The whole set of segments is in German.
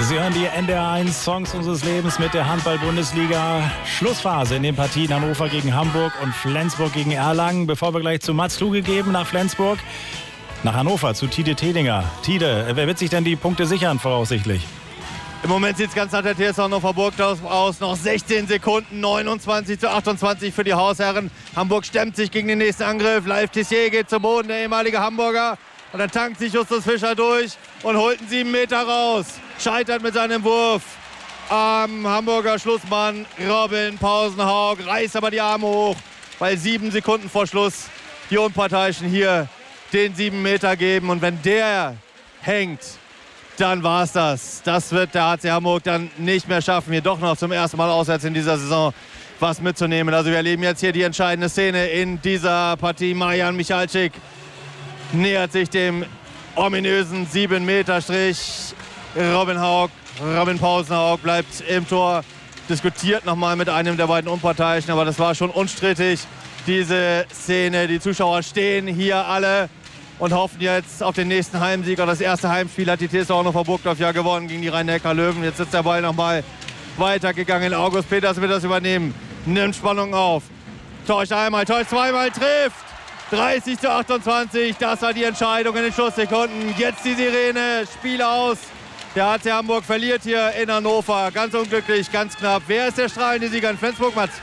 Sie hören die NDR1 Songs unseres Lebens mit der Handball-Bundesliga. Schlussphase in den Partien Hannover gegen Hamburg und Flensburg gegen Erlangen. Bevor wir gleich zu Mats Kluge geben nach Flensburg, nach Hannover zu Tide Tedinger. Tide, wer wird sich denn die Punkte sichern voraussichtlich? Im Moment sieht es ganz nach der TSV Hannover Burgdorf aus. Noch 16 Sekunden, 29:28 für die Hausherren. Hamburg stemmt sich gegen den nächsten Angriff. Live Tissier geht zum Boden, der ehemalige Hamburger. Und dann tankt sich Justus Fischer durch und holt einen 7 Meter raus. Scheitert mit seinem Wurf am Hamburger Schlussmann Robin Pausenhaug. Reißt aber die Arme hoch, weil 7 Sekunden vor Schluss die Unparteiischen hier den 7 Meter geben. Und wenn der hängt, dann war es das. Das wird der HC Hamburg dann nicht mehr schaffen, hier doch noch zum ersten Mal auswärts in dieser Saison was mitzunehmen. Also wir erleben jetzt hier die entscheidende Szene in dieser Partie. Marian Michalczyk nähert sich dem ominösen 7-Meter-Strich. Robin Pausenhaug bleibt im Tor, diskutiert nochmal mit einem der beiden Unparteiischen, aber das war schon unstrittig, diese Szene. Die Zuschauer stehen hier alle und hoffen jetzt auf den nächsten Heimsieg. Und das erste Heimspiel hat die TSV Hannover Burgdorf ja gewonnen gegen die Rhein-Neckar-Löwen. Jetzt ist der Ball nochmal weitergegangen. August Peters wird das übernehmen, nimmt Spannung auf. Täuscht einmal, täuscht zweimal, trifft. 30:28, das war die Entscheidung in den Schlusssekunden. Jetzt die Sirene, Spiel aus. Der HC Hamburg verliert hier in Hannover. Ganz unglücklich, ganz knapp. Wer ist der strahlende Sieger in Flensburg, Mats?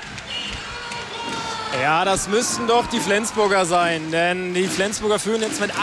Ja, das müssten doch die Flensburger sein, denn die Flensburger führen jetzt mit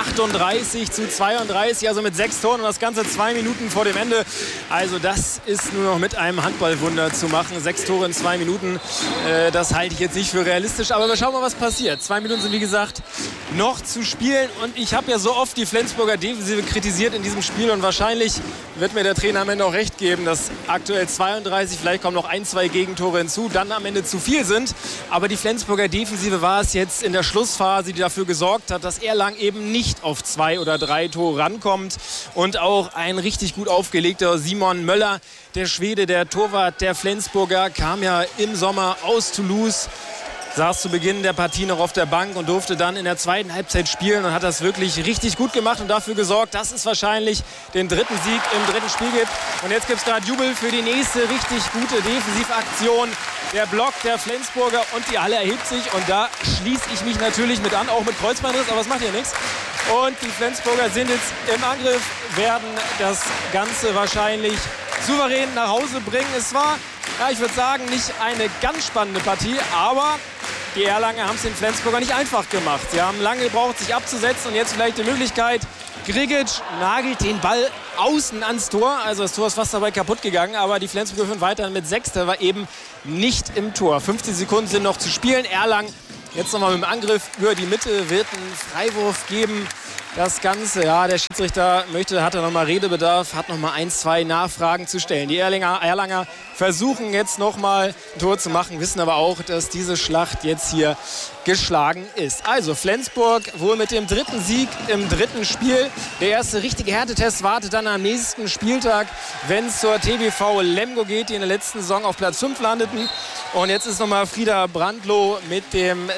38:32, also mit 6 Toren und das Ganze 2 Minuten vor dem Ende. Also das ist nur noch mit einem Handballwunder zu machen. 6 Tore in 2 Minuten, das halte ich jetzt nicht für realistisch, aber wir schauen mal, was passiert. 2 Minuten sind, wie gesagt, noch zu spielen und ich habe ja so oft die Flensburger Defensive kritisiert in diesem Spiel und wahrscheinlich wird mir der Trainer am Ende auch recht geben, dass aktuell 32, vielleicht kommen noch 1, 2 Gegentore hinzu, dann am Ende zu viel sind, aber die Flensburger Defensive war es jetzt in der Schlussphase, die dafür gesorgt hat, dass Erlangen eben nicht auf 2 oder 3 Tore rankommt. Und auch ein richtig gut aufgelegter Simon Möller, der Schwede, der Torwart der Flensburger, kam ja im Sommer aus Toulouse, saß zu Beginn der Partie noch auf der Bank und durfte dann in der zweiten Halbzeit spielen und hat das wirklich richtig gut gemacht und dafür gesorgt, dass es wahrscheinlich den dritten Sieg im dritten Spiel gibt. Und jetzt gibt es gerade Jubel für die nächste richtig gute Defensivaktion. Der Block der Flensburger und die Halle erhebt sich und da schließe ich mich natürlich mit an, auch mit Kreuzbandriss, aber es macht ja nichts. Und die Flensburger sind jetzt im Angriff, werden das Ganze wahrscheinlich souverän nach Hause bringen. Es war, ja, ich würde sagen, nicht eine ganz spannende Partie, aber die Erlanger haben es den Flensburger nicht einfach gemacht. Sie haben lange gebraucht, sich abzusetzen und jetzt vielleicht die Möglichkeit. Grigic nagelt den Ball außen ans Tor. Also das Tor ist fast dabei kaputt gegangen, aber die Flensburger führen weiter mit 6. Der war eben nicht im Tor. 15 Sekunden sind noch zu spielen. Erlangen jetzt nochmal mit dem Angriff über die Mitte, wird einen Freiwurf geben. Das Ganze, ja, der Schiedsrichter hat er nochmal Redebedarf, hat nochmal 1, 2 Nachfragen zu stellen. Die Erlanger versuchen jetzt nochmal ein Tor zu machen, wissen aber auch, dass diese Schlacht jetzt hier geschlagen ist. Also Flensburg wohl mit dem dritten Sieg im dritten Spiel. Der erste richtige Härtetest wartet dann am nächsten Spieltag, wenn es zur TBV Lemgo geht, die in der letzten Saison auf Platz 5 landeten. Und jetzt ist nochmal Frieda Brandloh mit dem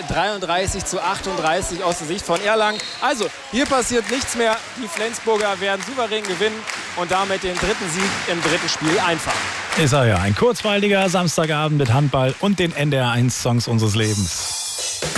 33:38 aus der Sicht von Erlangen. Also hier passiert nichts mehr. Die Flensburger werden souverän gewinnen und damit den dritten Sieg im dritten Spiel einfahren. Ist er ja, ein kurzweiliger Samstagabend mit Handball und den NDR1 Songs unseres Lebens.